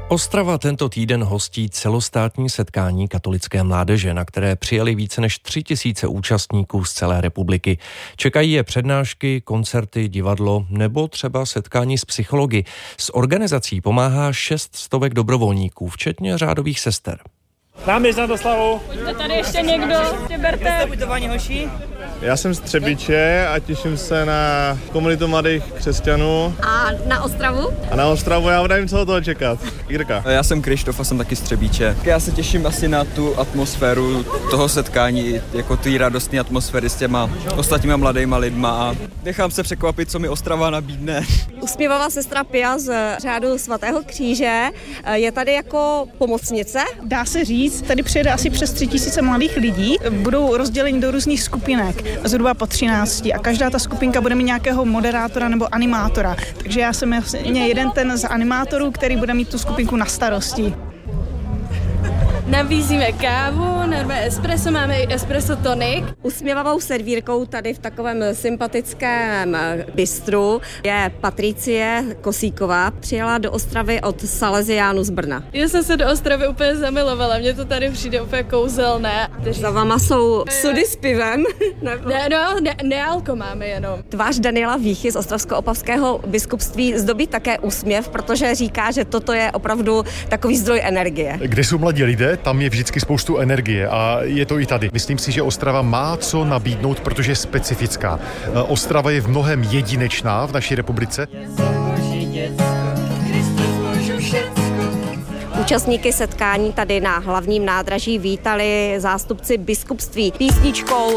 Ostrava tento týden hostí celostátní setkání katolické mládeže, na které přijeli více než 3000 účastníků z celé republiky. Čekají je přednášky, koncerty, divadlo nebo třeba setkání s psychology. S organizací pomáhá 600 dobrovolníků, včetně řádových sester. Náměst na Doslavu. Pojďte tady ještě někdo, berte. Jste ubytování hoši? Já jsem z Třebíče a těším se na komunitu mladých křesťanů. A na Ostravu? A na Ostravu já nevím, co od toho čekat. Jirka. Já jsem Krištof a jsem taky z Třebíče. Já se těším asi na tu atmosféru toho setkání, jako ty radostné atmosféry s těma ostatníma mladýma lidma a nechám se překvapit, co mi Ostrava nabídne. Usměvavá sestra Pia z řádu svatého kříže je tady jako pomocnice. Dá se říct, tady přijede asi přes 3000 mladých lidí, budou rozděleni do různých skupinek, zhruba po 13 a každá ta skupinka bude mít nějakého moderátora nebo animátora. Takže já jsem jeden ten z animátorů, který bude mít tu skupinku na starosti. Nabízíme kávu, normálně espresso, máme i espresso tonic. Usměvavou servírkou tady v takovém sympatickém bistru je Patricie Kosíková. Přijela do Ostravy od Salesiánů z Brna. Já jsem se do Ostravy úplně zamilovala, mně to tady přijde úplně kouzelné. Za váma jsou sudy s pivem? Nealko máme jenom. Tvář Daniela Víchy z Ostravsko-Opavského biskupství zdobí také úsměv, protože říká, že toto je opravdu takový zdroj energie. Kde jsou mladí lidé, tam je vždycky spoustu energie a je to i tady. Myslím si, že Ostrava má co nabídnout, protože je specifická. Ostrava je v mnohem jedinečná v naší republice. Účastníky setkání tady na hlavním nádraží vítali zástupci biskupství písničkou